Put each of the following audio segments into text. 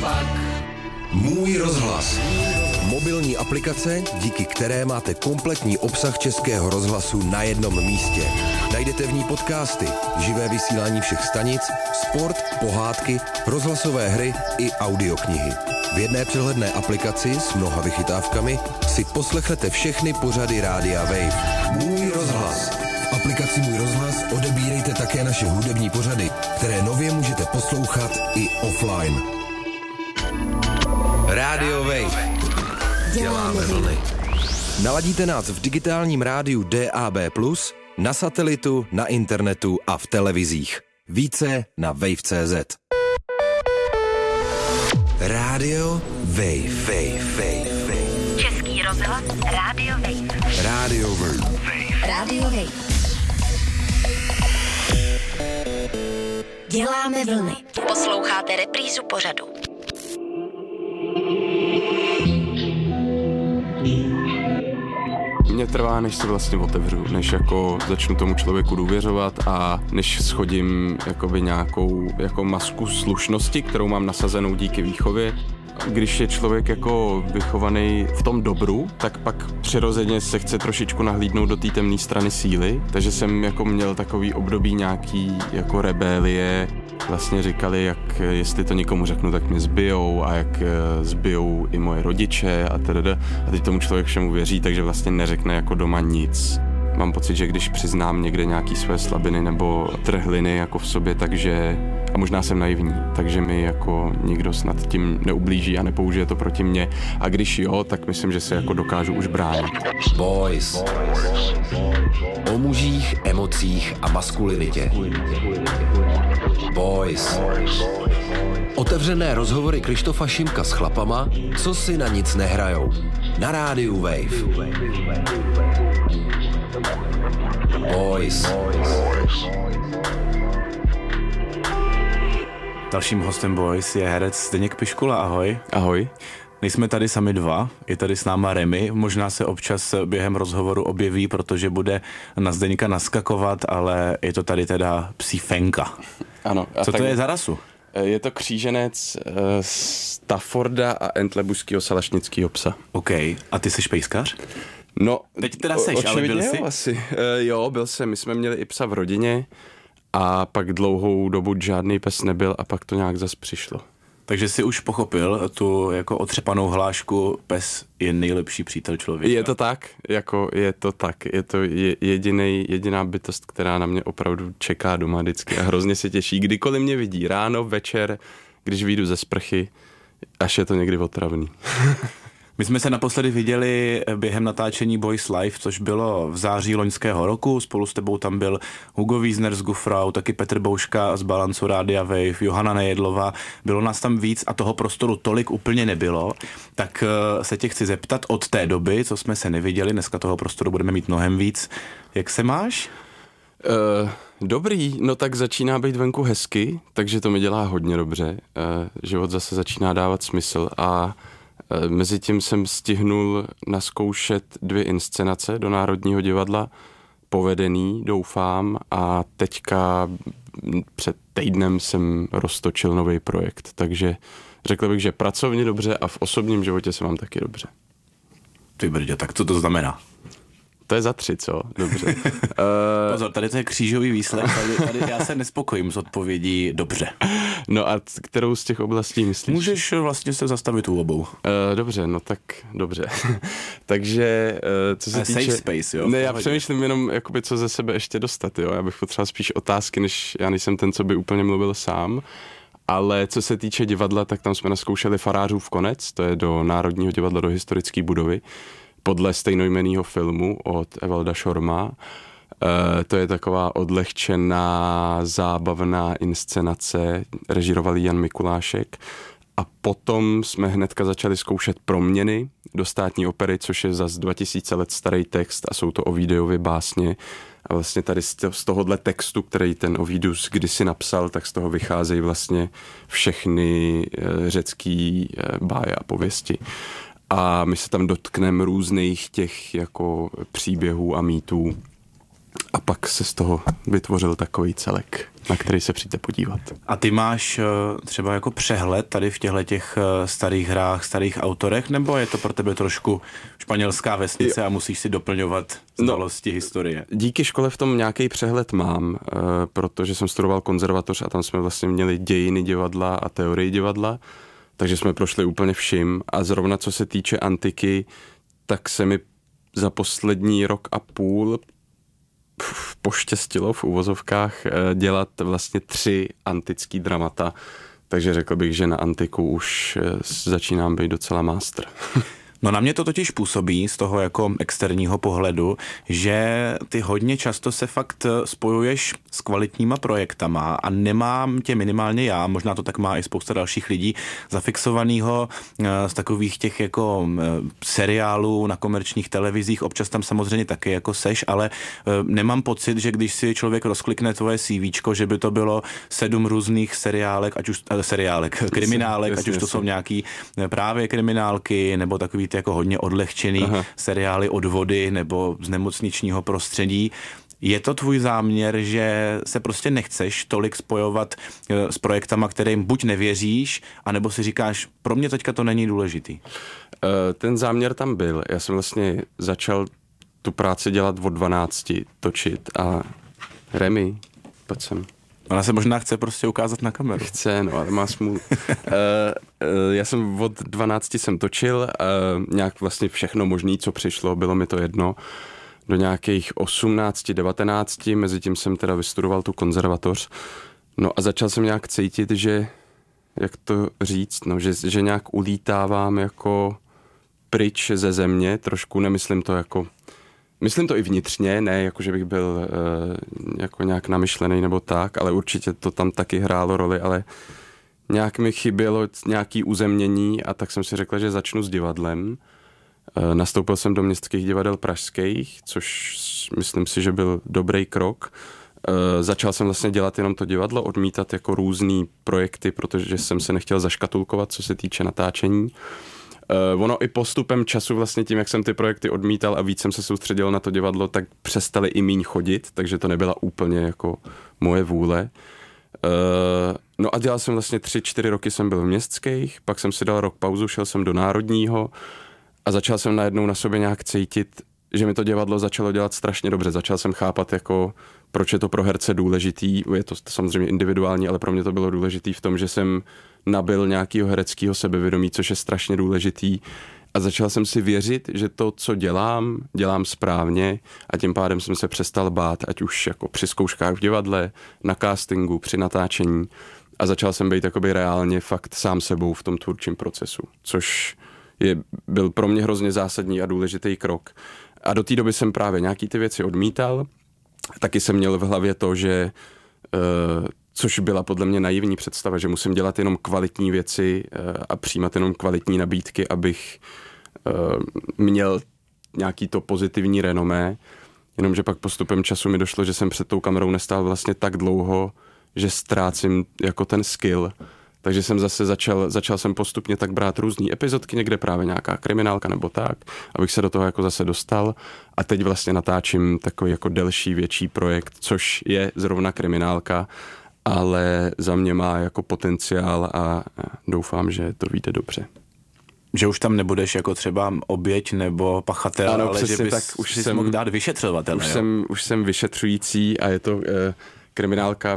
pak. Můj rozhlas. Mobilní aplikace, díky které máte kompletní obsah Českého rozhlasu na jednom místě. Najdete v ní podcasty, živé vysílání všech stanic, sport, pohádky, rozhlasové hry i audioknihy. V jedné přehledné aplikaci s mnoha vychytávkami si poslechnete všechny pořady Rádia Wave. Můj rozhlas. V aplikaci Můj rozhlas odebírejte také naše hudební pořady, které nově můžete poslouchat i offline. Rádio Wave. Děláme vlny. Naladíte nás v digitálním rádiu DAB+, na satelitu, na internetu a v televizích. Více na wave.cz. Rádio Wave. Český rozhlas Rádio Wave. Rádio Wave. Rádio Wave. Děláme vlny. Posloucháte reprízu pořadu. Mně trvá, než se vlastně otevřu, než jako začnu tomu člověku důvěřovat a než schodím jakoby nějakou jako masku slušnosti, kterou mám nasazenou díky výchově. Když je člověk jako vychovaný v tom dobru, tak pak přirozeně se chce trošičku nahlídnout do té temné strany síly, takže jsem jako měl takový období nějaký jako rebelie. Vlastně říkali, jak jestli to někomu řeknu, tak mě zbijou a jak zbijou i moje rodiče a teda. A teď tomu člověk všemu věří, takže vlastně neřekne jako doma nic. Mám pocit, že když přiznám někde nějaký své slabiny nebo trhliny jako v sobě, takže, a možná jsem naivní, takže mi jako nikdo snad tím neublíží a nepoužije to proti mně. A když jo, tak myslím, že se jako dokážu už bránit. Boys. O mužích, emocích a maskulinitě. Boys. Otevřené rozhovory Krištofa Šimka s chlapama, co si na nic nehrajou. Na rádiu Wave. Boys. Dalším hostem Boys je herec Zdeněk Piškula. Ahoj. Ahoj. Nejsme tady sami dva, je tady s náma Remy, možná se občas během rozhovoru objeví, protože bude na Zdeňka naskakovat, ale je to tady teda psí Fenka. Ano. Co to je za rasu? Je to kříženec Stafforda a Entlebuského salašnického psa. OK, a ty jsi pejskař? No, teď teda seš, ale byl jsi? Asi. Jo, byl jsem. My jsme měli i psa v rodině a pak dlouhou dobu žádný pes nebyl a pak to nějak zas přišlo. Takže jsi už pochopil tu jako otřepanou hlášku, pes je nejlepší přítel člověka. Je to tak, je to jediná bytost, která na mě opravdu čeká doma vždycky a hrozně se těší, kdykoliv mě vidí, ráno, večer, když vyjdu ze sprchy, až je to někdy otravný. My jsme se naposledy viděli během natáčení Boys Live, což bylo v září loňského roku. Spolu s tebou tam byl Hugo Wiesner z Gufrau, taky Petr Bouška z Balancu Rádia Wave, Johana Nejedlová. Bylo nás tam víc a toho prostoru tolik úplně nebylo. Tak se tě chci zeptat od té doby, co jsme se neviděli, dneska toho prostoru budeme mít mnohem víc. Jak se máš? Dobrý, no tak začíná být venku hezky, takže to mi dělá hodně dobře. Život zase začíná dávat smysl a mezitím jsem stihnul nazkoušet 2 inscenace do Národního divadla, povedený, doufám, a teďka před týdnem jsem roztočil nový projekt, takže řekl bych, že pracovně dobře a v osobním životě se mám taky dobře. Ty brďo, tak co to znamená? To je za 3, co? Dobře. Pozor, tady to je křížový výslech, tady já se nespokojím s odpovědí dobře. No a kterou z těch oblastí myslíš? Můžeš vlastně se zastavit u obou. Dobře, no tak dobře. Takže co se týče... Safe space, jo? Ne, já přemýšlím jenom, jakoby, co ze sebe ještě dostat, jo? Já bych potřeboval spíš otázky, než já nejsem ten, co by úplně mluvil sám. Ale co se týče divadla, tak tam jsme nazkoušeli Farářův konec, to je do Národního divadla, do historické budovy, podle stejnojmenného filmu od Evalda Šorma. To je taková odlehčená, zábavná inscenace, režíroval Jan Mikulášek. A potom jsme hnedka začali zkoušet Proměny do Státní opery, což je zas 2000 let starý text a jsou to Ovidiovy básně. A vlastně tady z tohohle textu, který ten Ovidius kdysi napsal, tak z toho vycházejí vlastně všechny řecký báje a pověsti. A my se tam dotkneme různých těch jako příběhů a mýtů. A pak se z toho vytvořil takový celek, na který se přijďte podívat. A ty máš třeba jako přehled tady v těch starých hrách, starých autorech, nebo je to pro tebe trošku španělská vesnice a musíš si doplňovat znalosti historie? Díky škole v tom nějaký přehled mám, protože jsem studoval konzervatoř a tam jsme vlastně měli dějiny divadla a teorii divadla, takže jsme prošli úplně vším a zrovna co se týče antiky, tak se mi za poslední rok a půl poštěstilo v uvozovkách dělat vlastně 3 antický dramata, takže řekl bych, že na antiku už začínám být docela master. No na mě to totiž působí z toho jako externího pohledu, že ty hodně často se fakt spojuješ s kvalitníma projektama a nemám tě minimálně já, možná to tak má i spousta dalších lidí, zafixovanýho z takových těch jako seriálů na komerčních televizích, občas tam samozřejmě taky jako seš, ale nemám pocit, že když si člověk rozklikne tvoje CVčko, že by to bylo 7 různých kriminálek, ať už to jsou nějaký právě kriminálky nebo takový jako hodně odlehčený seriály od vody nebo z nemocničního prostředí. Je to tvůj záměr, že se prostě nechceš tolik spojovat s projektama, kterým buď nevěříš, anebo si říkáš, pro mě teďka to není důležitý? Ten záměr tam byl. Já jsem vlastně začal tu práci dělat od 12, točit a Remi, pojď sem. Ona se možná chce prostě ukázat na kameru. Chce, no, ale má smůlu. Já jsem od 12 jsem točil, nějak vlastně všechno možný, co přišlo, bylo mi to jedno. Do nějakých 18, 19, mezi tím jsem teda vystudoval tu konzervatoř. No a začal jsem nějak cítit, že, jak to říct, no, že nějak ulítávám jako pryč ze země, trošku nemyslím to jako... Myslím to i vnitřně, ne jako, že bych byl jako nějak namyšlený nebo tak, ale určitě to tam taky hrálo roli, ale nějak mi chybělo nějaký uzemnění a tak jsem si řekl, že začnu s divadlem. Nastoupil jsem do Městských divadel pražských, což myslím si, že byl dobrý krok. Začal jsem vlastně dělat jenom to divadlo, odmítat jako různý projekty, protože jsem se nechtěl zaškatulkovat, co se týče natáčení. Ono i postupem času vlastně tím, jak jsem ty projekty odmítal a víc jsem se soustředil na to divadlo, tak přestali i míň chodit, takže to nebyla úplně jako moje vůle. No a dělal jsem vlastně 3-4 roky jsem byl v Městských, pak jsem si dal rok pauzu, šel jsem do Národního a začal jsem najednou na sobě nějak cítit, že mi to divadlo začalo dělat strašně dobře. Začal jsem chápat, jako, proč je to pro herce důležitý. Je to samozřejmě individuální, ale pro mě to bylo důležitý v tom, že jsem nabyl nějakého hereckého sebevědomí, což je strašně důležitý. A začal jsem si věřit, že to, co dělám správně a tím pádem jsem se přestal bát, ať už jako při zkouškách v divadle, na castingu, při natáčení. A začal jsem být jakoby reálně fakt sám sebou v tom tvůrčím procesu, což byl pro mě hrozně zásadní a důležitý krok. A do té doby jsem právě nějaký ty věci odmítal. Taky jsem měl v hlavě to, že což byla podle mě naivní představa, že musím dělat jenom kvalitní věci a přijímat jenom kvalitní nabídky, abych měl nějaký to pozitivní renomé. Jenomže pak postupem času mi došlo, že jsem před tou kamerou nestál vlastně tak dlouho, že ztrácím jako ten skill. Takže jsem zase začal jsem postupně tak brát různý epizodky, někde právě nějaká kriminálka nebo tak, abych se do toho jako zase dostal. A teď vlastně natáčím takový jako delší, větší projekt, což je zrovna kriminálka, ale za mě má jako potenciál a doufám, že to vyjde dobře. Že už tam nebudeš jako třeba oběť nebo pachatel, ano, ale že bys tak už si mohl dát vyšetřovatele. Už jsem vyšetřující a je to kriminálka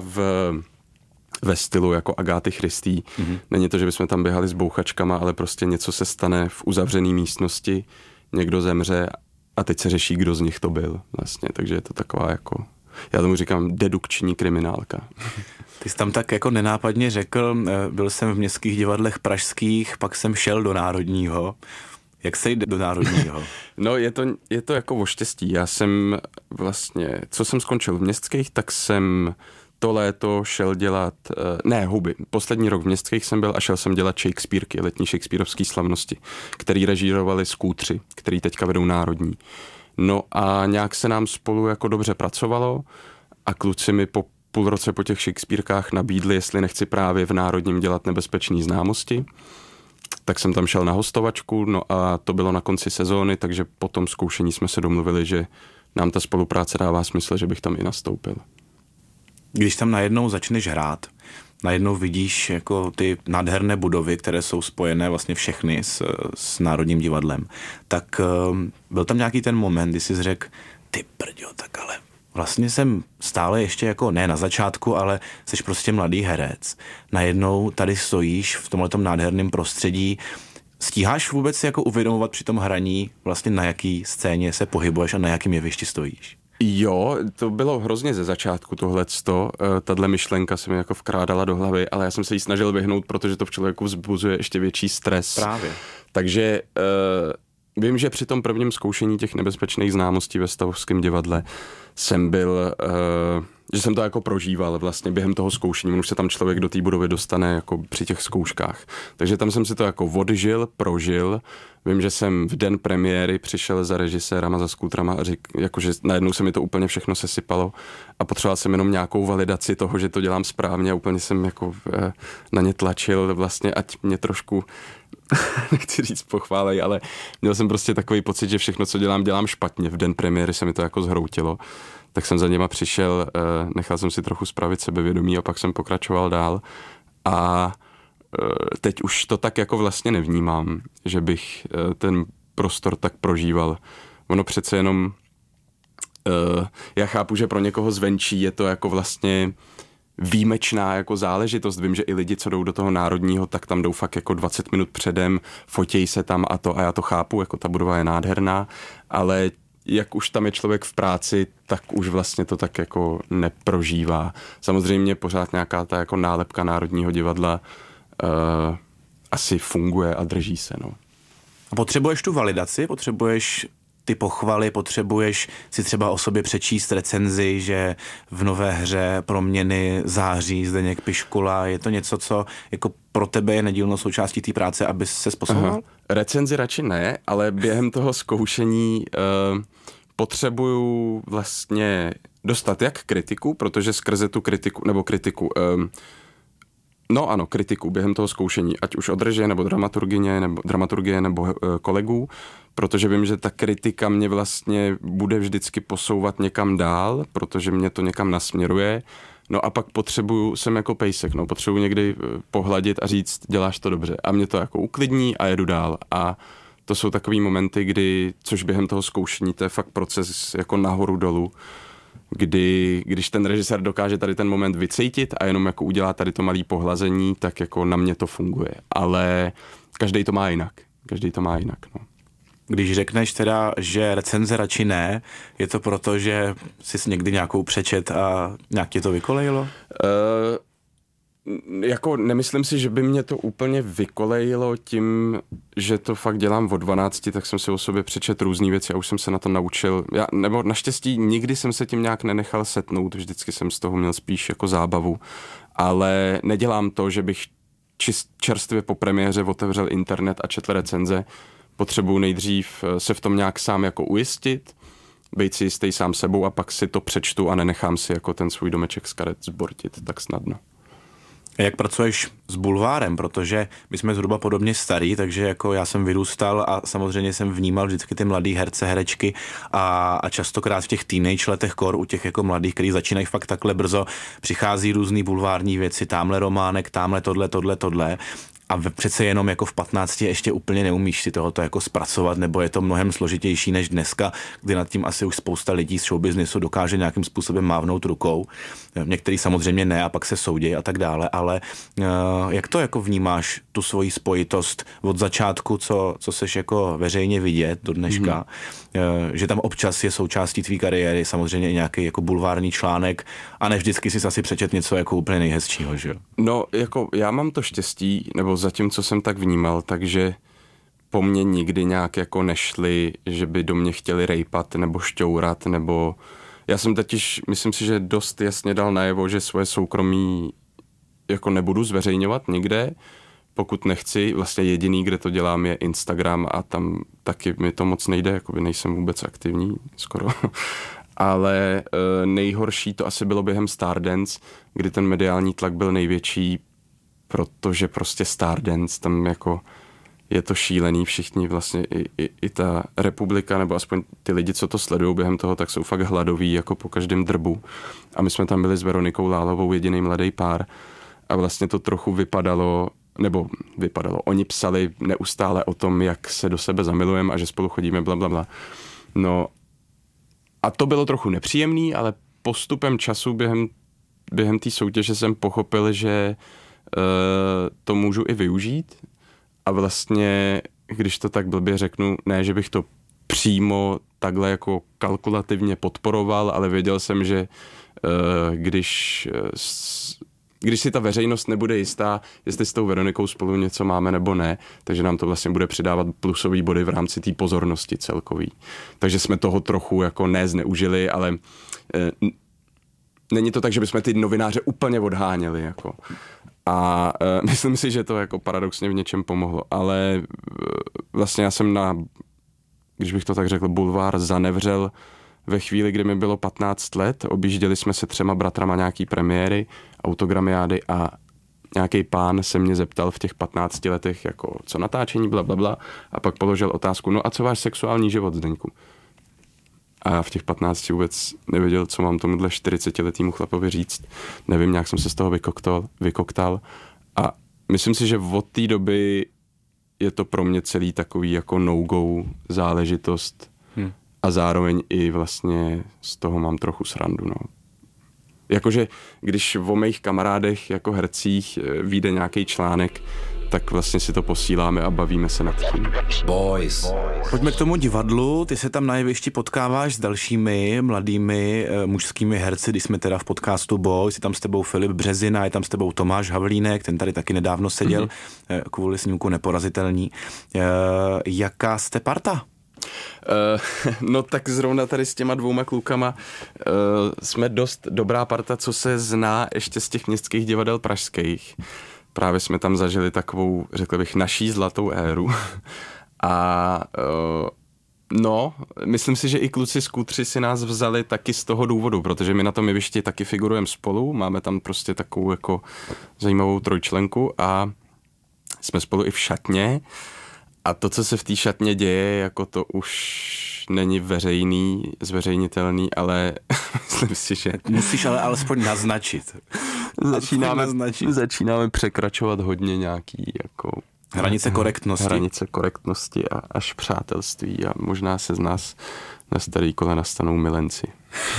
ve stylu jako Agáty Christie. Mm-hmm. Není to, že bychom tam běhali s bouchačkama, ale prostě něco se stane v uzavřené místnosti, někdo zemře a teď se řeší, kdo z nich to byl vlastně. Takže je to taková jako, já tomu říkám dedukční kriminálka. Ty jsi tam tak jako nenápadně řekl, byl jsem v Městských divadlech pražských, pak jsem šel do Národního. Jak se jde do Národního? No je to jako o štěstí. Já jsem vlastně, co jsem skončil v Městských, tak jsem to léto šel dělat, huby. Poslední rok v Městských jsem byl a šel jsem dělat Shakespearky, letní shakespearovský slavnosti, který režírovali Skútři, který teďka vedou Národní. No a nějak se nám spolu jako dobře pracovalo a kluci mi po půl roce po těch Shakespearkách nabídli, jestli nechci právě v Národním dělat Nebezpečný známosti. Tak jsem tam šel na hostovačku, no a to bylo na konci sezóny, takže po tom zkoušení jsme se domluvili, že nám ta spolupráce dává smysl, že bych tam i nastoupil. Když tam najednou začneš hrát, najednou vidíš jako ty nádherné budovy, které jsou spojené vlastně všechny s Národním divadlem, tak byl tam nějaký ten moment, kdy jsi řekl, ty brďo, tak ale vlastně jsem stále ještě jako ne na začátku, ale jsi prostě mladý herec. Najednou tady stojíš v tomhletom nádherném prostředí. Stíháš vůbec si jako uvědomovat při tom hraní vlastně na jaký scéně se pohybuješ a na jakém jevišti stojíš? Jo, to bylo hrozně ze začátku tohleto. Tahle myšlenka se mi jako vkrádala do hlavy, ale já jsem se jí snažil vyhnout, protože to v člověku vzbuzuje ještě větší stres. Právě. Takže vím, že při tom prvním zkoušení těch nebezpečných známostí ve Stavovském divadle jsem byl, že jsem to jako prožíval vlastně během toho zkoušení. Už se tam člověk do té budovy dostane jako při těch zkouškách. Takže tam jsem si to jako odžil, prožil. Vím, že jsem v den premiéry přišel za režisérama, za skútrama a jakože najednou se mi to úplně všechno sesypalo a potřeboval jsem jenom nějakou validaci toho, že to dělám správně a úplně jsem jako na ně tlačil vlastně, ať mě trošku nechci říct pochválej, ale měl jsem prostě takový pocit, že všechno, co dělám špatně. V den premiéry se mi to jako zhroutilo. Tak jsem za něma přišel, nechal jsem si trochu spravit sebevědomí a pak jsem pokračoval dál. A teď už to tak jako vlastně nevnímám, že bych ten prostor tak prožíval. Ono přece jenom, já chápu, že pro někoho zvenčí je to jako vlastně výjimečná jako záležitost. Vím, že i lidi, co jdou do toho Národního, tak tam jdou fakt jako 20 minut předem, fotějí se tam a já to chápu, jako ta budova je nádherná, ale jak už tam je člověk v práci, tak už vlastně to tak jako neprožívá. Samozřejmě pořád nějaká ta jako nálepka Národního divadla asi funguje a drží se, no. A potřebuješ tu validaci? Potřebuješ ty pochvaly? Potřebuješ si třeba o sobě přečíst recenzi, že v nové hře Proměny září Zdeněk Piškula? Je to něco, co jako pro tebe je nedílnou součástí té práce, abys se posunul? Recenzi radši ne, ale během toho zkoušení potřebuju vlastně dostat jak kritiku, protože skrze tu kritiku kritiku během toho zkoušení, ať už od režie, nebo dramaturgie, nebo kolegů, protože vím, že ta kritika mě vlastně bude vždycky posouvat někam dál, protože mě to někam nasměruje. No a pak jsem jako pejsek, potřebuji někdy pohladit a říct, děláš to dobře. A mě to jako uklidní a jedu dál. A to jsou takový momenty, což během toho zkoušení, to je fakt proces jako nahoru dolů, když ten režisér dokáže tady ten moment vycítit a jenom jako udělá tady to malé pohlazení, tak jako na mě to funguje. Ale každý to má jinak. No. Když řekneš teda, že recenze radši ne, je to proto, že jsi někdy nějakou přečet a nějak tě to vykolejilo? Jako nemyslím si, že by mě to úplně vykolejilo tím, že to fakt dělám od 12, tak jsem si o sobě přečet různý věci a už jsem se na to naučil. Nebo naštěstí nikdy jsem se tím nějak nenechal setnout, vždycky jsem z toho měl spíš jako zábavu, ale nedělám to, že bych čerstvě po premiéře otevřel internet a četl recenze. Potřebuji nejdřív se v tom nějak sám jako ujistit, být si jistý sám sebou a pak si to přečtu a nenechám si jako ten svůj domeček z karet zbortit tak snadno. A jak pracuješ s bulvárem, protože my jsme zhruba podobně starí, takže jako já jsem vyrůstal a samozřejmě jsem vnímal vždycky ty mladý herce, herečky a častokrát v těch teenage letech u těch jako mladých, kteří začínají fakt takhle brzo, přichází různý bulvární věci, támhle románek, támhle tohle. A přece jenom jako v 15 ještě úplně neumíš si tohoto jako zpracovat, nebo je to mnohem složitější než dneska, kdy nad tím asi už spousta lidí z showbiznesu dokáže nějakým způsobem mávnout rukou. Některý samozřejmě ne a pak se soudějí a tak dále, ale jak to jako vnímáš, tu svoji spojitost od začátku, co seš jako veřejně vidět do dneška, že tam občas je součástí tvý kariéry samozřejmě nějaký jako bulvární článek a ne vždycky si asi přečet něco jako úplně nejhezčího, že jo? No, jako já mám to štěstí, nebo zatím, co jsem tak vnímal, takže po mně nikdy nějak jako nešli, že by do mě chtěli rejpat nebo šťourat, nebo já jsem totiž, myslím si, že dost jasně dal najevo, že svoje soukromí jako nebudu zveřejňovat nikde, pokud nechci. Vlastně jediný, kde to dělám, je Instagram a tam taky mi to moc nejde, jakoby nejsem vůbec aktivní skoro. Ale nejhorší to asi bylo během Stardance, kdy ten mediální tlak byl největší, protože prostě Stardance tam jako je to šílený, všichni vlastně i ta republika, nebo aspoň ty lidi, co to sledují během toho, tak jsou fakt hladoví, jako po každém drbu. A my jsme tam byli s Veronikou Lálovou, jediný mladý pár, a vlastně to trochu vypadalo, oni psali neustále o tom, jak se do sebe zamilujeme a že spolu chodíme, blablabla. No a to bylo trochu nepříjemný, ale postupem času během té soutěže jsem pochopil, že to můžu i využít a vlastně, když to tak blbě řeknu, ne, že bych to přímo takhle jako kalkulativně podporoval, ale věděl jsem, že když si ta veřejnost nebude jistá, jestli s tou Veronikou spolu něco máme nebo ne, takže nám to vlastně bude přidávat plusový body v rámci té pozornosti celkový. Takže jsme toho trochu jako nezneužili, ale není to tak, že bychom ty novináře úplně odháněli. Jako. A myslím si, že to jako paradoxně v něčem pomohlo. Ale vlastně já jsem když bych to tak řekl, bulvár zanevřel ve chvíli, kdy mi bylo 15 let. Objížděli jsme se 3 bratrama nějaký premiéry, autogramiády a nějaký pán se mě zeptal v těch 15 letech, jako co natáčení, blablabla, a pak položil otázku, no a co váš sexuální život, Zdeňku? A já v těch 15 vůbec nevěděl, co mám tomuhle 40letýmu chlapovi říct. Nevím, nějak jsem se z toho vykoktal. A myslím si, že od té doby je to pro mě celý takový jako no-go záležitost. A zároveň i vlastně z toho mám trochu srandu, no. Jakože, když o mých kamarádech jako hercích vyjde nějaký článek, tak vlastně si to posíláme a bavíme se nad tím. Boys. Pojďme k tomu divadlu. Ty se tam na jevišti potkáváš s dalšími mladými mužskými herci, když jsme teda v podcastu Boys. Je tam s tebou Filip Březina, je tam s tebou Tomáš Havlínek, ten tady taky nedávno seděl kvůli snímku Neporazitelní. Jaká jste parta? No tak zrovna tady s těma 2 klukama jsme dost dobrá parta, co se zná ještě z těch městských divadel pražských. Právě jsme tam zažili takovou, řekl bych, naší zlatou éru. A no, myslím si, že i kluci z Q3 si nás vzali taky z toho důvodu, protože my na tom jevišti taky figurujeme spolu, máme tam prostě takovou jako zajímavou trojčlenku a jsme spolu i v šatně. A to, co se v té šatně děje, jako to už není zveřejnitelný, ale myslím si, že... Musíš ale alespoň naznačit. Začínáme překračovat hodně nějaký jako... Hranice korektnosti a až přátelství a možná se z nás na starý kolena stanou milenci.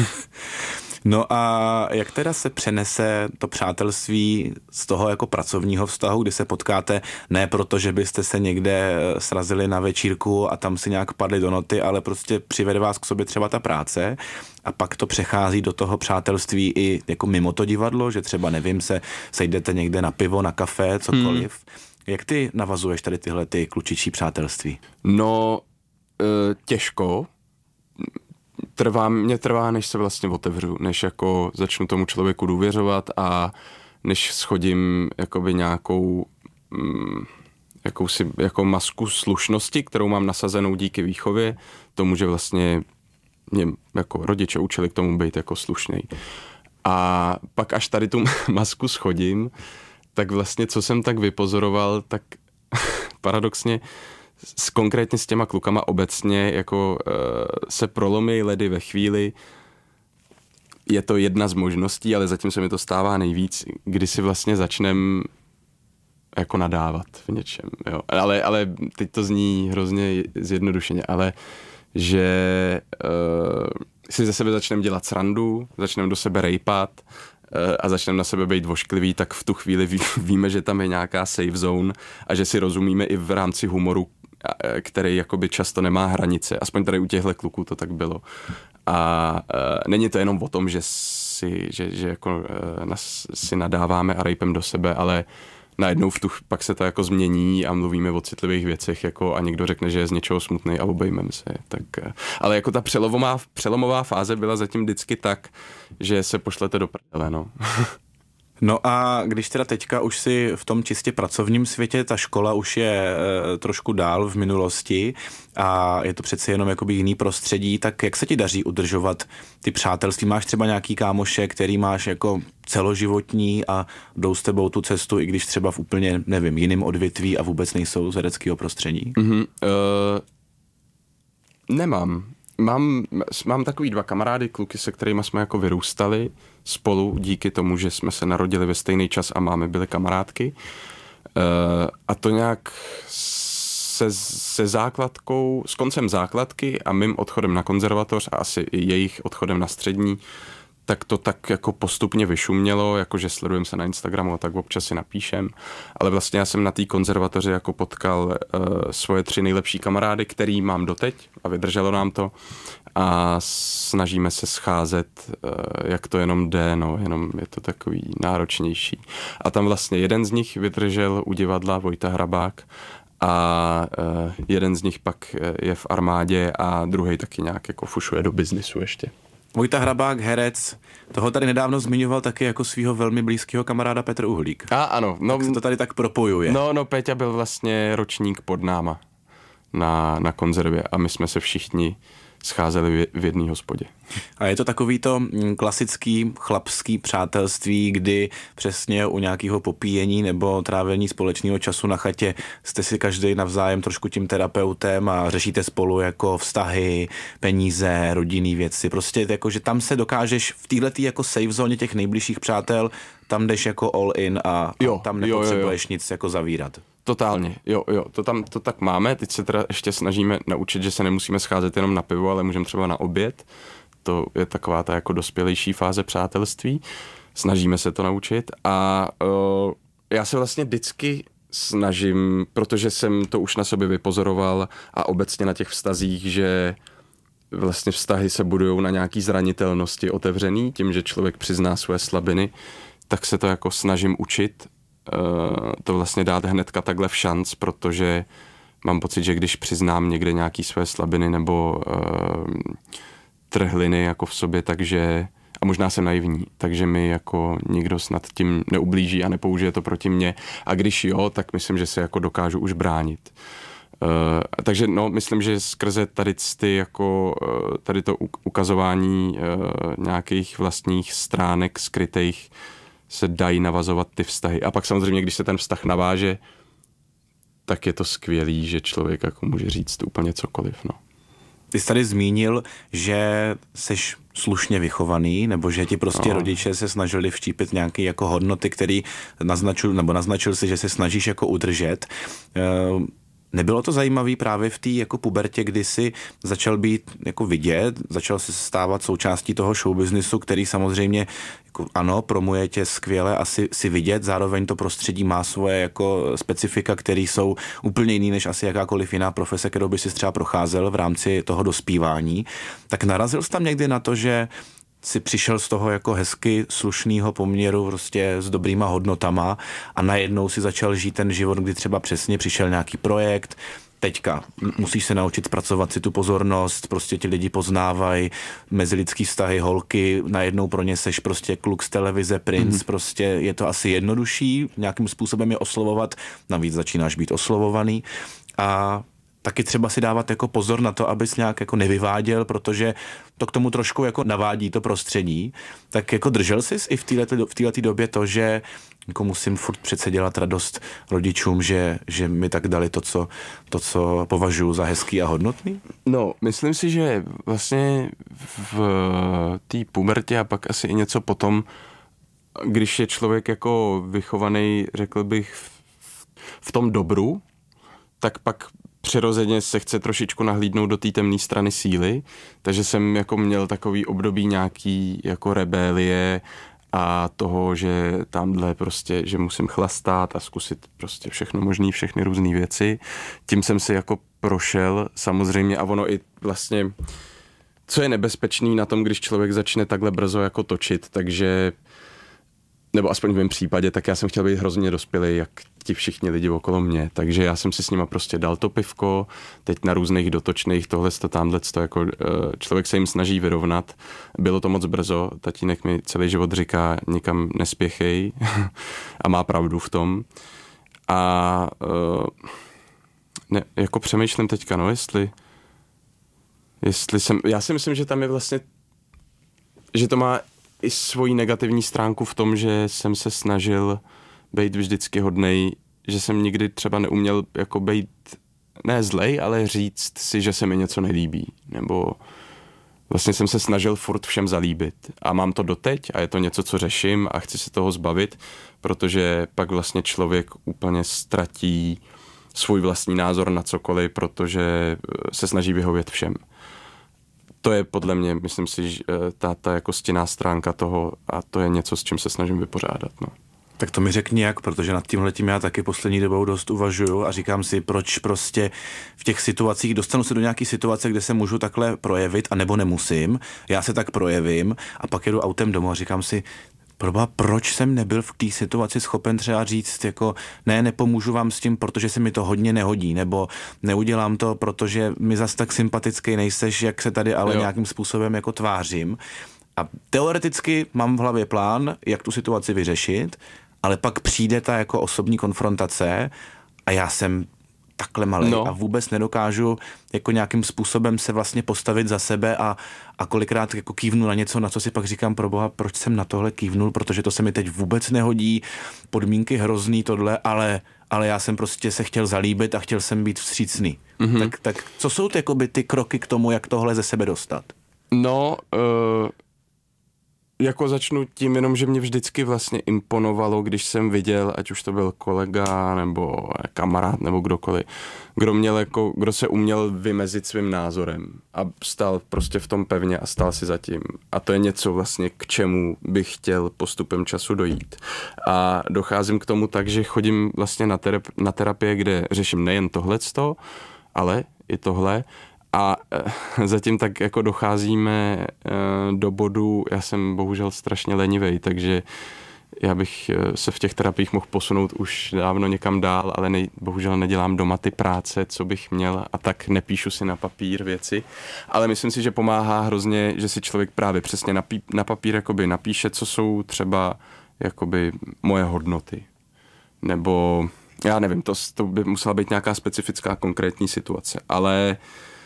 No a jak teda se přenese to přátelství z toho jako pracovního vztahu, kdy se potkáte ne proto, že byste se někde srazili na večírku a tam si nějak padli do noty, ale prostě přivede vás k sobě třeba ta práce a pak to přechází do toho přátelství i jako mimo to divadlo, že třeba nevím, se sejdete někde na pivo, na kafe, cokoliv. Jak ty navazuješ tady tyhle ty klučičí přátelství? No, těžko. Mě trvá, než se vlastně otevřu, než jako začnu tomu člověku důvěřovat a než schodím jakoby nějakou jakousi jako masku slušnosti, kterou mám nasazenou díky výchově, tomu, že vlastně mě jako rodiče učili k tomu být jako slušnej. A pak až tady tu masku schodím, tak vlastně, co jsem tak vypozoroval, tak paradoxně konkrétně s těma klukama obecně jako se prolomí ledy ve chvíli, je to jedna z možností, ale zatím se mi to stává nejvíc, kdy si vlastně začnem jako nadávat v něčem, jo. Ale teď to zní hrozně zjednodušeně, ale že si ze sebe začneme dělat srandu, začneme do sebe rejpat a začneme na sebe být vošklivý, tak v tu chvíli víme, že tam je nějaká safe zone a že si rozumíme i v rámci humoru, který jakoby často nemá hranice. Aspoň tady u těchto kluků to tak bylo. A není to jenom o tom, že si nadáváme a rejpem do sebe, ale najednou pak se to jako změní a mluvíme o citlivých věcech jako a někdo řekne, že je z něčeho smutnej a obejmeme se. Tak, ale jako ta přelomová fáze byla zatím vždycky tak, že se pošlete do prdele, no. No a když teda teďka už si v tom čistě pracovním světě, ta škola už je trošku dál v minulosti a je to přeci jenom jakoby jiný prostředí, tak jak se ti daří udržovat ty přátelství? Máš třeba nějaký kámoše, který máš jako celoživotní a jdou s tebou tu cestu, i když třeba v úplně, nevím, jiném odvětví a vůbec nejsou z hereckého prostředí? Nemám. Mám takový 2 kamarády, kluky, se kterými jsme jako vyrůstali spolu díky tomu, že jsme se narodili ve stejný čas a byli kamarádky. A to nějak se základkou, s koncem základky a mým odchodem na konzervatoř a asi i jejich odchodem na střední, tak to tak jako postupně vyšumělo, jakože sledujeme se na Instagramu a tak občas si napíšem. Ale vlastně já jsem na té konzervatoři jako potkal svoje 3 nejlepší kamarády, který mám doteď a vydrželo nám to. A snažíme se scházet, jak to jenom jde, no, jenom je to takový náročnější. A tam vlastně jeden z nich vydržel u divadla, Vojta Hrabák, a jeden z nich pak je v armádě a druhej taky nějak jako fušuje do biznisu ještě. Vojta Hrabák, herec, toho tady nedávno zmiňoval taky jako svého velmi blízkého kamaráda Petr Uhlík. Ano. No, tak se to tady tak propojuje. No, Péťa byl vlastně ročník pod náma na konzervě a my jsme se všichni scházeli v jedné hospodě. A je to takový to klasický chlapský přátelství, kdy přesně u nějakého popíjení nebo trávení společného času na chatě jste si každý navzájem trošku tím terapeutem a řešíte spolu jako vztahy, peníze, rodinný věci. Prostě jako, že tam se dokážeš v této jako safe zóně těch nejbližších přátel, tam jdeš jako all in a tam nepotřebuješ nic jako zavírat. Totálně, jo, to tak máme, teď se teda ještě snažíme naučit, že se nemusíme scházet jenom na pivo, ale můžeme třeba na oběd, to je taková ta jako dospělejší fáze přátelství, snažíme se to naučit a já se vlastně vždycky snažím, protože jsem to už na sobě vypozoroval a obecně na těch vztazích, že vlastně vztahy se budujou na nějaký zranitelnosti otevřený, tím, že člověk přizná své slabiny, tak se to jako snažím učit, to vlastně dát hnedka takhle v šanc, protože mám pocit, že když přiznám někde nějaký své slabiny nebo trhliny jako v sobě, takže, a možná jsem naivní, takže mi jako nikdo snad tím neublíží a nepoužije to proti mně. A když jo, tak myslím, že se jako dokážu už bránit. Takže no, myslím, že skrze tady to ukazování nějakých vlastních stránek skrytých se dají navazovat ty vztahy. A pak samozřejmě, když se ten vztah naváže, tak je to skvělý, že člověk jako může říct úplně cokoliv. No. Ty jsi tady zmínil, že seš slušně vychovaný, nebo že ti prostě rodiče se snažili vštípit nějaké jako hodnoty, které naznačil si, že se snažíš jako udržet. Nebylo to zajímavý právě v té jako pubertě, kdy jsi začal být jako vidět, začal se stávat součástí toho showbiznisu, který samozřejmě jako ano, promuje tě skvěle, asi si vidět, zároveň to prostředí má svoje jako specifika, které jsou úplně jiný než asi jakákoliv jiná profese, kterou by si třeba procházel v rámci toho dospívání. Tak narazil jsi tam někdy na to, že si přišel z toho jako hezky slušného poměru prostě s dobrýma hodnotama a najednou si začal žít ten život, kdy třeba přesně přišel nějaký projekt, teďka musíš se naučit zpracovat si tu pozornost, prostě ti lidi poznávají mezilidský vztahy, holky, najednou pro ně seš prostě kluk z televize, princ, prostě je to asi jednodušší nějakým způsobem je oslovovat, navíc začínáš být oslovovaný a taky třeba si dávat jako pozor na to, abys nějak jako nevyváděl, protože to k tomu trošku jako navádí to prostředí. Tak jako držel jsi i v této době to, že jako musím furt přece dělat radost rodičům, že mi tak dali to, co považuji za hezký a hodnotný? No, myslím si, že vlastně v té pubertě a pak asi i něco potom, když je člověk jako vychovaný, řekl bych, v tom dobru, tak pak přirozeně se chce trošičku nahlídnout do té temné strany síly, takže jsem jako měl takový období nějaký jako rebelie a toho, že tamhle prostě, že musím chlastat a zkusit prostě všechno možný, všechny různé věci. Tím jsem si jako prošel samozřejmě a ono i vlastně, co je nebezpečný na tom, když člověk začne takhle brzo jako točit, takže nebo aspoň v mém případě, tak já jsem chtěl být hrozně dospělý, jak ti všichni lidi okolo mě, takže já jsem si s nima prostě dal to pivko, teď na různých dotočných, tohleto, tamhleto, jako člověk se jim snaží vyrovnat. Bylo to moc brzo, tatínek mi celý život říká, nikam nespěchej a má pravdu v tom. A ne, jako přemýšlím teďka, no, jestli já si myslím, že tam je vlastně, že to má i svoji negativní stránku v tom, že jsem se snažil být vždycky hodnej, že jsem nikdy třeba neuměl jako být ne zlej, ale říct si, že se mi něco nelíbí, nebo vlastně jsem se snažil furt všem zalíbit a mám to doteď a je to něco, co řeším a chci se toho zbavit, protože pak vlastně člověk úplně ztratí svůj vlastní názor na cokoliv, protože se snaží vyhovět všem. To je podle mě, myslím si, ta jako stinná stránka toho a to je něco, s čím se snažím vypořádat. No. Tak to mi řekni jak, protože nad tímhletím já taky poslední dobou dost uvažuju a říkám si, proč prostě v těch situacích dostanu se do nějaký situace, kde se můžu takhle projevit, anebo nemusím, já se tak projevím a pak jedu autem domů a říkám si, proč jsem nebyl v té situaci schopen třeba říct, jako ne, nepomůžu vám s tím, protože se mi to hodně nehodí, nebo neudělám to, protože mi zas tak sympatický nejseš, jak se tady ale nějakým způsobem jako tvářím. A teoreticky mám v hlavě plán, jak tu situaci vyřešit, ale pak přijde ta jako osobní konfrontace a já jsem takhle malej a vůbec nedokážu jako nějakým způsobem se vlastně postavit za sebe a kolikrát jako kývnu na něco, na co si pak říkám, proboha, proč jsem na tohle kývnul, protože to se mi teď vůbec nehodí, podmínky hrozný tohle, ale já jsem prostě se chtěl zalíbit a chtěl jsem být vstřícný. Mm-hmm. Tak co jsou ty kroky k tomu, jak tohle ze sebe dostat? No, jako začnu tím jenom, že mě vždycky vlastně imponovalo, když jsem viděl, ať už to byl kolega nebo kamarád nebo kdokoliv, kdo se uměl vymezit svým názorem a stál prostě v tom pevně a stál si za tím. A to je něco vlastně, k čemu bych chtěl postupem času dojít. A docházím k tomu tak, že chodím vlastně na terapie, kde řeším nejen tohleto, ale i tohle. A zatím tak jako docházíme do bodu, já jsem bohužel strašně lenivej, takže já bych se v těch terapiích mohl posunout už dávno někam dál, ale bohužel nedělám doma ty práce, co bych měl a tak nepíšu si na papír věci. Ale myslím si, že pomáhá hrozně, že si člověk právě přesně na papír jakoby napíše, co jsou třeba jakoby moje hodnoty. Nebo já nevím, to by musela být nějaká specifická konkrétní situace, ale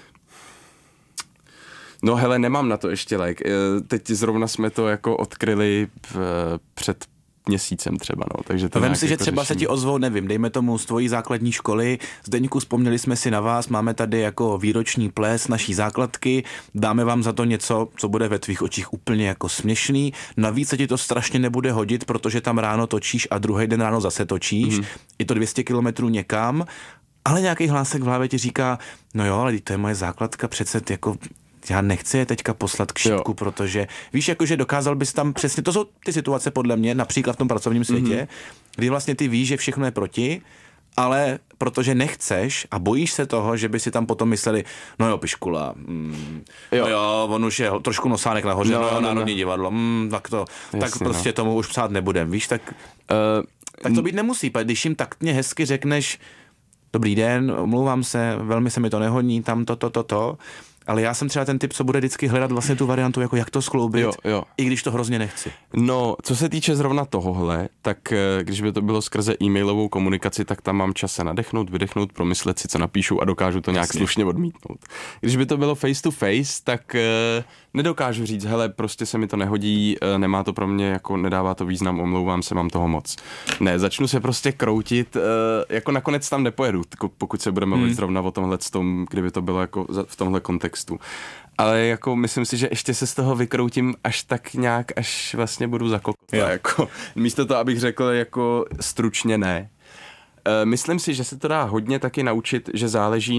no hele, nemám na to ještě teď zrovna jsme to jako odkryli před měsícem třeba, no, takže to vem si, že třeba se ti ozvou, nevím, dejme tomu z tvojí základní školy, Zdeňku, vzpomněli jsme si na vás, máme tady jako výroční ples naší základky, dáme vám za to něco, co bude ve tvých očích úplně jako směšný, navíc se ti to strašně nebude hodit, protože tam ráno točíš a druhý den ráno zase točíš, je to 200 kilometrů někam, ale nějaký hlásek v hlavě ti říká, no jo, ale to je moje základka, přece jako já nechci je teďka poslat k šipku, protože víš, jakože dokázal bys tam přesně, to jsou ty situace podle mě, například v tom pracovním světě, kdy vlastně ty víš, že všechno je proti, ale protože nechceš a bojíš se toho, že by si tam potom mysleli, no jo, piškula, no jo, on už je trošku nosánek nahoře, Národní divadlo, tak prostě tomu už psát nebudem, víš, tak to být nemusí, když jim taktně hezky řekneš, dobrý den, omlouvám se, velmi se mi to nehodí, tam to, ale já jsem třeba ten typ, co bude vždycky hledat vlastně tu variantu, jako jak to skloubit, i když to hrozně nechci. No, co se týče zrovna tohohle, tak když by to bylo skrze e-mailovou komunikaci, tak tam mám čas se nadechnout, vydechnout, promyslet si, co napíšu a dokážu to nějak slušně odmítnout. Když by to bylo face to face, tak nedokážu říct, hele, prostě se mi to nehodí, nemá to pro mě, jako nedává to význam, omlouvám se, mám toho moc. Ne, začnu se prostě kroutit, jako nakonec tam nepojedu, pokud se budeme mluvit zrovna o tomhle, kdyby to bylo jako v tomhle kontextu. Ale jako myslím si, že ještě se z toho vykroutím až tak nějak, až vlastně budu zakokot. Jako, místo toho, abych řekl jako stručně ne. Myslím si, že se to dá hodně taky naučit, že záleží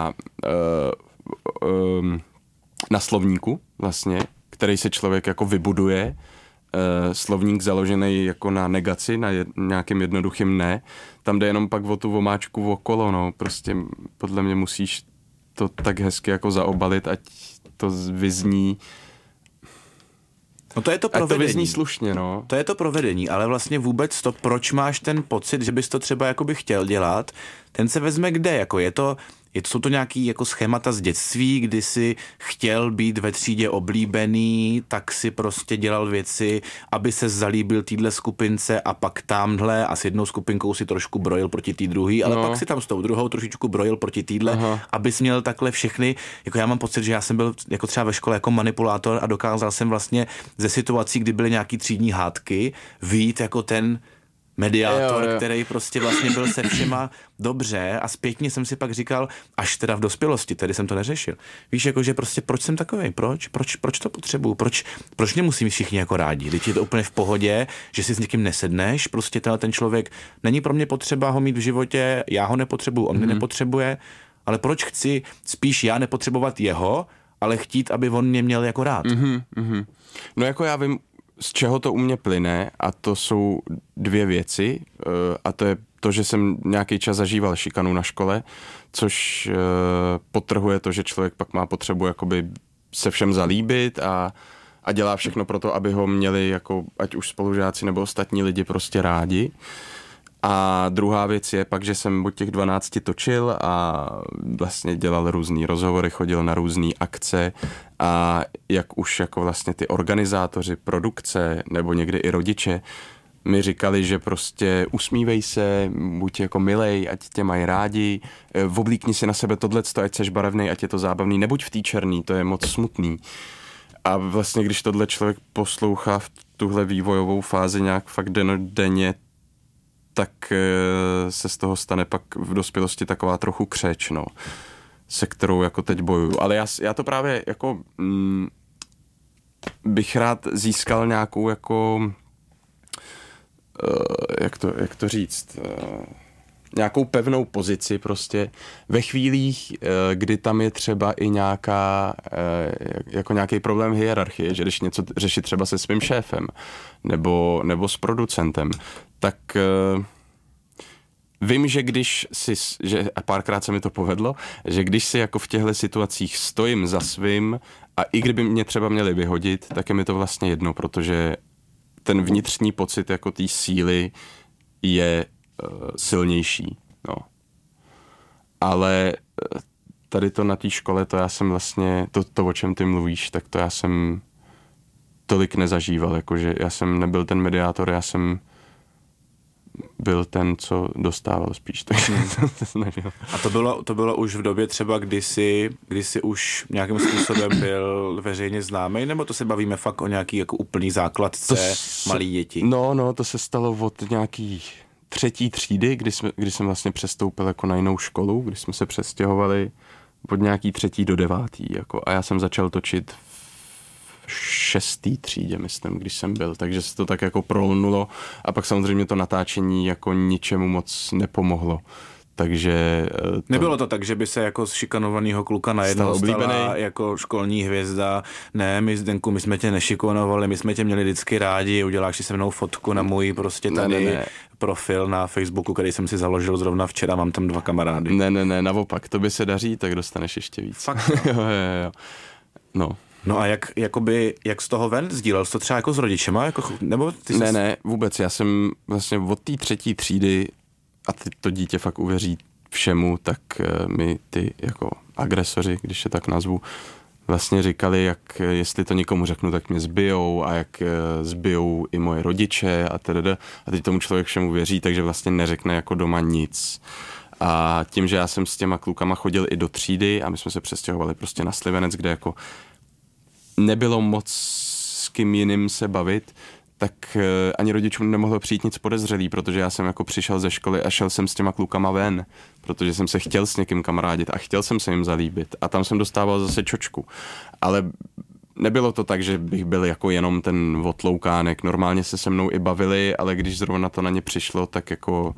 na slovníku vlastně, který se člověk jako vybuduje. Slovník založený jako na negaci, na nějakým jednoduchým ne. Tam jde jenom pak o tu omáčku okolo, no. Prostě podle mě musíš to tak hezky jako zaobalit, ať to vyzní. No to je to provedení. Ať to vyzní slušně, no. To je to provedení, ale vlastně vůbec to, proč máš ten pocit, že bys to třeba jakoby chtěl dělat, ten se vezme kde, jako jsou to nějaký jako schémata z dětství, kdy si chtěl být ve třídě oblíbený, tak si prostě dělal věci, aby se zalíbil týhle skupince a pak tamhle a s jednou skupinkou si trošku brojil proti té druhý, ale pak si tam s tou druhou trošičku brojil proti týhle, abys měl takhle všechny, jako já mám pocit, že já jsem byl jako třeba ve škole jako manipulátor a dokázal jsem vlastně ze situací, kdy byly nějaký třídní hádky, vyjít jako ten mediátor, jo. Který prostě vlastně byl se všema dobře a zpětně jsem si pak říkal, až teda v dospělosti, tedy jsem to neřešil. Víš, jakože prostě proč jsem takovej, proč to potřebuju, proč mě musí všichni jako rádi, teď je to úplně v pohodě, že si s někým nesedneš, prostě ten člověk není pro mě potřeba ho mít v životě, já ho nepotřebuju, on mě nepotřebuje, ale proč chci spíš já nepotřebovat jeho, ale chtít, aby on mě měl jako rád. No jako já vím, z čeho to u mě plyne a to jsou dvě věci a to je to, že jsem nějaký čas zažíval šikanu na škole, což podtrhuje to, že člověk pak má potřebu jakoby se všem zalíbit a dělá všechno pro to, aby ho měli jako ať už spolužáci nebo ostatní lidi prostě rádi. A druhá věc je pak, že jsem od těch 12 točil a vlastně dělal různý rozhovory, chodil na různé akce a jak už jako vlastně ty organizátoři produkce nebo někdy i rodiče mi říkali, že prostě usmívej se, buď jako milej, ať tě mají rádi, oblíkni si na sebe tohleto, ať seš barevnej, ať je to zábavný, nebuď v té černý, to je moc smutný. A vlastně, když tohle člověk poslouchá v tuhle vývojovou fázi nějak fakt denně, tak se z toho stane pak v dospělosti taková trochu křeč, no, se kterou jako teď bojuju. Ale já to právě jako bych rád získal nějakou jako jak to říct, nějakou pevnou pozici prostě ve chvílích, kdy tam je třeba i nějaká, jako nějaký problém hierarchie, že když něco řešit třeba se svým šéfem nebo s producentem, tak vím, že a párkrát se mi to povedlo, že když si jako v těchto situacích stojím za svým a i kdyby mě třeba měli vyhodit, tak je mi to vlastně jedno, protože ten vnitřní pocit jako té síly je silnější, no. Ale tady to na té škole, to já jsem vlastně, to o čem ty mluvíš, tak to já jsem tolik nezažíval, jakože já jsem nebyl ten mediátor, já jsem byl ten, co dostával spíš, takže to snažil. A to bylo už v době třeba, kdy jsi už nějakým způsobem byl veřejně známý, nebo to se bavíme fakt o nějaký jako úplný základce malý děti? No, to se stalo od nějaký 3. třídy, kdy jsem vlastně přestoupil jako na jinou školu, kdy jsme se přestěhovali od nějaký 3. do 9. jako, a já jsem začal točit v 6. třídě, myslím, když jsem byl, takže se to tak jako prolnulo a pak samozřejmě to natáčení jako ničemu moc nepomohlo. Takže nebylo to tak, že by se jako z šikanovaného kluka najednou stala jako školní hvězda. Ne, Zdenku, my jsme tě nešikanovali, my jsme tě měli vždycky rádi, uděláš si se mnou fotku na můj prostě tady ne. Profil na Facebooku, který jsem si založil zrovna včera, mám tam 2 kamarády. Ne, naopak, to by se daří, tak dostaneš ještě víc. Fakt? jo. No. No a jak z toho ven? Sdílel jsi to třeba jako s rodičema? Jako, nebo ty ne, vůbec. Já jsem vlastně od té 3. třídy a to dítě fakt uvěří všemu, tak mi ty jako agresoři, když je tak nazvu, vlastně říkali, jak jestli to nikomu řeknu, tak mě zbijou a jak zbijou i moje rodiče a teda. A teď tomu člověk všemu věří, takže vlastně neřekne jako doma nic. A tím, že já jsem s těma klukama chodil i do třídy a my jsme se přestěhovali prostě na Slivenec, kde jako nebylo moc s kým jiným se bavit, tak ani rodičům nemohlo přijít nic podezřelý, protože já jsem jako přišel ze školy a šel jsem s těma klukama ven, protože jsem se chtěl s někým kamarádit a chtěl jsem se jim zalíbit a tam jsem dostával zase čočku. Ale nebylo to tak, že bych byl jako jenom ten otloukánek, normálně se mnou i bavili, ale když zrovna to na ně přišlo, tak jako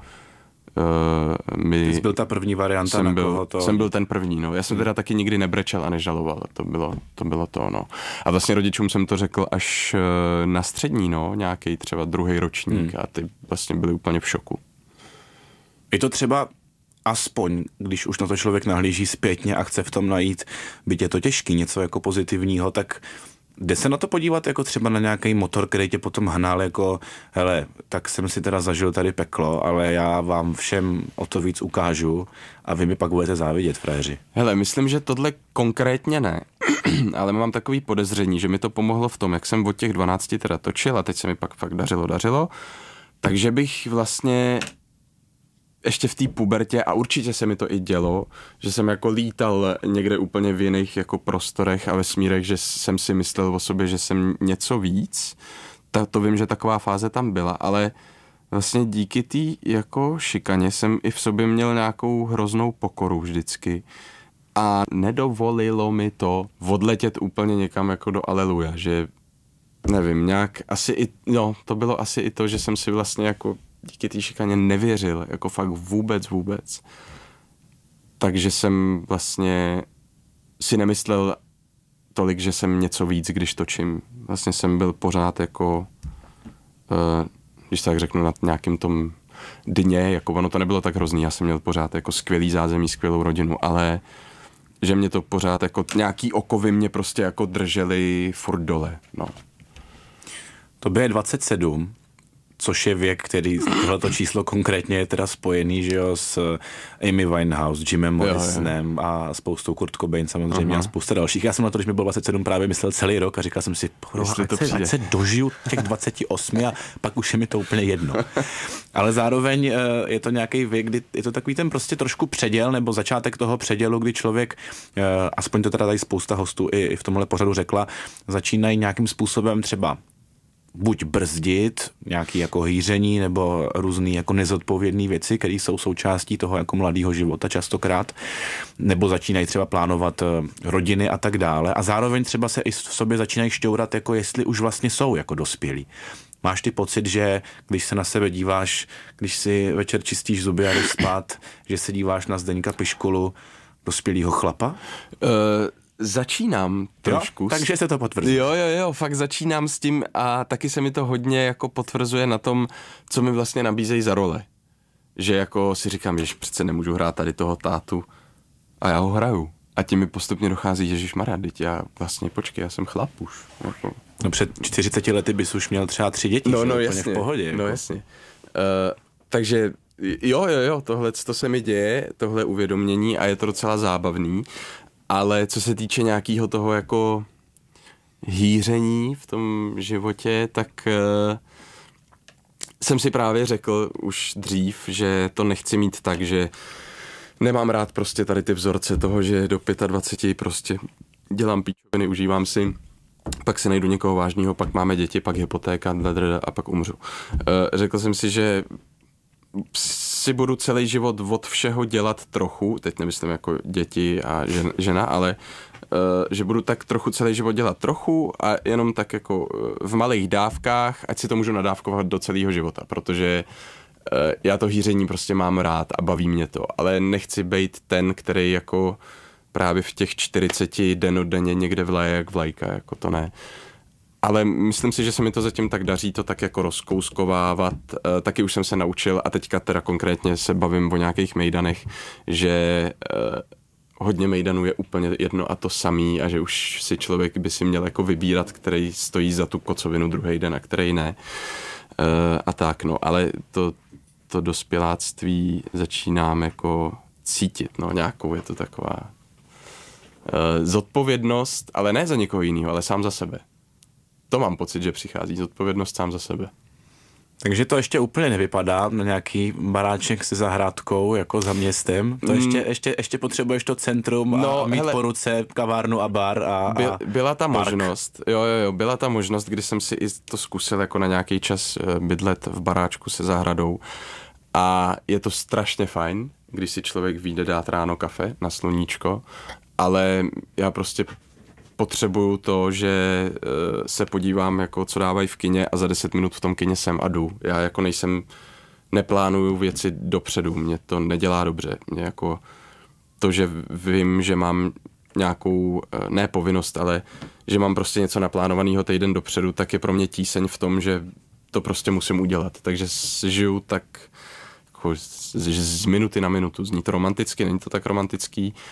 Ty jsi byl ta první varianta, na koho to... Jsem byl ten první, no. Já jsem teda taky nikdy nebrečel a nežaloval. To bylo to, no. A vlastně rodičům jsem to řekl až na střední, no. Nějaký třeba 2. ročník a ty vlastně byli úplně v šoku. Je to třeba aspoň, když už na to člověk nahlíží zpětně a chce v tom najít, byť je to těžký, něco jako pozitivního, tak Jde se na to podívat jako třeba na nějaký motor, který tě potom hnal jako, hele, tak jsem si teda zažil tady peklo, ale já vám všem o to víc ukážu a vy mi pak budete závidět, frajeři. Hele, myslím, že tohle konkrétně ne, ale mám takový podezření, že mi to pomohlo v tom, jak jsem od těch 12 teda točil a teď se mi pak fakt dařilo, takže bych vlastně ještě v té pubertě, a určitě se mi to i dělo, že jsem jako lítal někde úplně v jiných jako prostorech a vesmírech, že jsem si myslel o sobě, že jsem něco víc. To vím, že taková fáze tam byla, ale vlastně díky té jako šikaně jsem i v sobě měl nějakou hroznou pokoru vždycky. A nedovolilo mi to odletět úplně někam jako do aleluja, že nevím, nějak asi i, no, to bylo asi i to, že jsem si vlastně jako díky té šikaně nevěřil, jako fakt vůbec. Takže jsem vlastně si nemyslel tolik, že jsem něco víc, když točím. Vlastně jsem byl pořád jako, když tak řeknu, na nějakým tom dně, jako ono to nebylo tak hrozný, já jsem měl pořád jako skvělý zázemí, skvělou rodinu, ale že mě to pořád jako nějaký okovy mě prostě jako drželi furt dole, no. Tobě je 27, což je věk, který tohleto číslo konkrétně je teda spojený, že jo, s Amy Winehouse, Jimem Morrisonem a spoustou Kurt Cobain samozřejmě a spousta dalších. Já jsem na to, když mi bylo 27 právě myslel celý rok a říkal jsem si, ať se dožiju těch 28 a pak už je mi to úplně jedno. Ale zároveň je to nějaký věk, kdy je to takový ten prostě trošku předěl nebo začátek toho předělu, kdy člověk, aspoň to teda tady spousta hostů i v tomhle pořadu řekla, začínají nějakým způsobem třeba buď brzdit nějaký jako hýření nebo různý jako nezodpovědné věci, které jsou součástí toho jako mladého života častokrát, nebo začínají třeba plánovat rodiny a tak dále a zároveň třeba se i v sobě začínají šťourat, jako jestli už vlastně jsou jako dospělí. Máš ty pocit, že když se na sebe díváš, když si večer čistíš zuby a jdeš spát, že se díváš na Zdeňka Piškolu, dospělýho chlapa? Začínám trošku. Jo, takže se to potvrzuje. Jo, fakt začínám s tím a taky se mi to hodně jako potvrzuje na tom, co mi vlastně nabízejí za role. Že jako si říkám, že přece nemůžu hrát tady toho tátu a já ho hraju. A tím mi postupně dochází, ježišmarja, teď já vlastně, počkej, já jsem chlap už. Jako. No před 40 lety bys už měl třeba 3 děti, no úplně jasně, v pohodě. Jako. No jasně. Takže jo, tohle to se mi děje, tohle uvědomění a je to docela zábavný. Ale co se týče nějakého toho jako hýření v tom životě, tak jsem si právě řekl už dřív, že to nechci mít tak, že nemám rád prostě tady ty vzorce toho, že do 25 prostě dělám píčoviny, užívám si, pak si najdu někoho vážného, pak máme děti, pak hypotéka a pak umřu. Řekl jsem si, že si budu celý život od všeho dělat trochu, teď nemyslím jako děti a žena, ale že budu tak trochu celý život dělat trochu a jenom tak jako v malých dávkách, ať si to můžu nadávkovat do celého života, protože já to hýření prostě mám rád a baví mě to, ale nechci být ten, který jako právě v těch 40 dennodenně někde vlaje jak vlajka, jako to ne. Ale myslím si, že se mi to zatím tak daří to tak jako rozkouskovávat. Taky už jsem se naučil a teďka teda konkrétně se bavím o nějakých mejdanech, že hodně mejdanů je úplně jedno a to samý a že už si člověk by si měl jako vybírat, který stojí za tu kocovinu druhý den a který ne. A tak no, ale to dospěláctví začínám jako cítit, no nějakou je to taková zodpovědnost, ale ne za někoho jiného, ale sám za sebe. To mám pocit, že přichází zodpovědnost sám za sebe. Takže to ještě úplně nevypadá na nějaký baráček se zahrádkou, jako za městem. To ještě potřebuješ to centrum a mít po ruce kavárnu a bar a byla ta park. možnost, jo, byla ta možnost, kdy jsem si i to zkusil jako na nějaký čas bydlet v baráčku se zahradou a je to strašně fajn, když si člověk vyjde dát ráno kafe na sluníčko, ale já prostě potřebuju to, že se podívám, jako co dávají v kině a za 10 minut v tom kině jsem a jdu. Já jako neplánuju věci dopředu, mě to nedělá dobře. Mě jako to, že vím, že mám nějakou, ne povinnost, ale že mám prostě něco naplánovaného týden dopředu, tak je pro mě tíseň v tom, že to prostě musím udělat. Takže žiju tak jako z minuty na minutu. Zní to romanticky, není to tak romantický,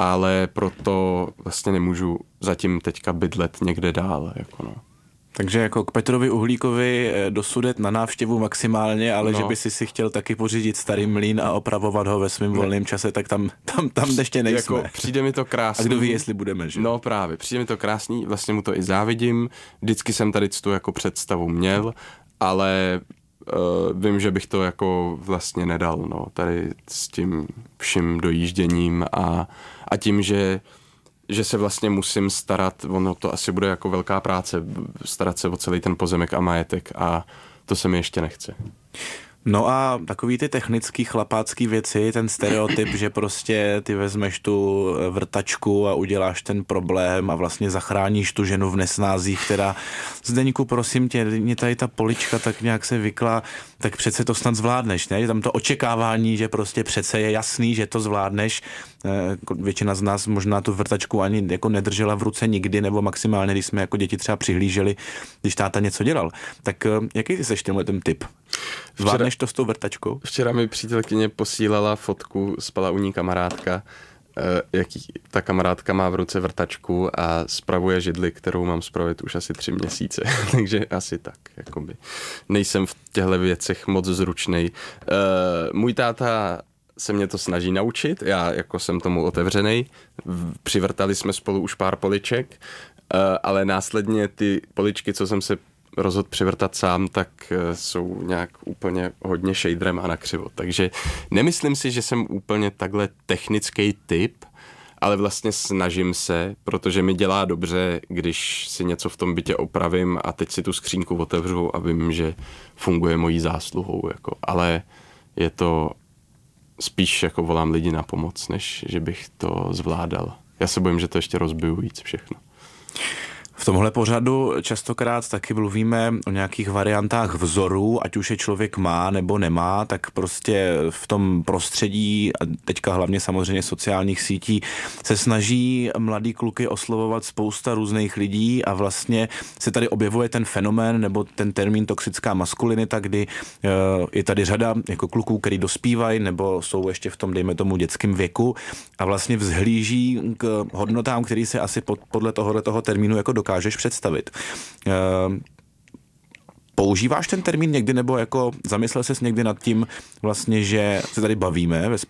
ale proto vlastně nemůžu zatím teďka bydlet někde dál, jako no. Takže jako k Petrovi Uhlíkovi do Sudet na návštěvu maximálně, ale že by si chtěl taky pořídit starý mlýn a opravovat ho ve svém volném čase, tak tam ještě nejsme. Jako, přijde mi to krásný. A kdo ví, jestli budeme, že? No právě, přijde mi to krásný, vlastně mu to i závidím. Vždycky jsem tady tu jako představu měl, ale vím, že bych to jako vlastně nedal, no, tady s tím vším dojížděním a tím, že se vlastně musím starat, ono to asi bude jako velká práce, starat se o celý ten pozemek a majetek a to se mi ještě nechce. No a takový ty technický chlapácký věci, ten stereotyp, že prostě ty vezmeš tu vrtačku a uděláš ten problém a vlastně zachráníš tu ženu v nesnázích, která Zdeňku, prosím tě, mě tady ta polička tak nějak se vykla, tak přece to snad zvládneš, ne? Tam to očekávání, že prostě přece je jasný, že to zvládneš. Většina z nás možná tu vrtačku ani jako nedržela v ruce nikdy, nebo maximálně, když jsme jako děti třeba přihlíželi, když táta něco dělal. Tak jaký ty seš ten typ? Zvládneš to s tou vrtačkou? Včera mi přítelkyně posílala fotku, spala u ní kamarádka, jaký ta kamarádka má v ruce vrtačku a spravuje židli, kterou mám spravit už asi 3 měsíce. Takže asi tak, jakoby. Nejsem v těchto věcech moc zručnej. Můj táta se mě to snaží naučit, já jako jsem tomu otevřenej. Přivrtali jsme spolu už pár poliček, ale následně ty poličky, co jsem se rozhodl přivrtat sám, tak jsou nějak úplně hodně šejdrem a nakřivo. Takže nemyslím si, že jsem úplně takhle technický typ, ale vlastně snažím se, protože mi dělá dobře, když si něco v tom bytě opravím a teď si tu skřínku otevřu a vím, že funguje mojí zásluhou. Jako. Ale je to spíš jako volám lidi na pomoc, než že bych to zvládal. Já se bojím, že to ještě rozbiju víc všechno. V tomhle pořadu častokrát taky mluvíme o nějakých variantách vzorů, ať už je člověk má nebo nemá, tak prostě v tom prostředí, a teďka hlavně samozřejmě sociálních sítí, se snaží mladý kluky oslovovat spousta různých lidí a vlastně se tady objevuje ten fenomén nebo ten termín toxická maskulinita, kdy je tady řada jako kluků, který dospívají nebo jsou ještě v tom, dejme tomu, dětském věku a vlastně vzhlíží k hodnotám, který se asi podle tohoto termínu jako dokážeš představit. Používáš ten termín někdy, nebo jako zamyslel ses někdy nad tím vlastně, že se tady bavíme